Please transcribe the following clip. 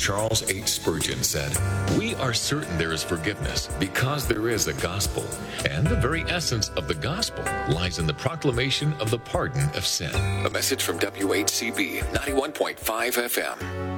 Charles H. Spurgeon said, "We are certain there is forgiveness because there is a gospel, and the very essence of the gospel lies in the proclamation of the pardon of sin." A message from WHCB 91.5 FM.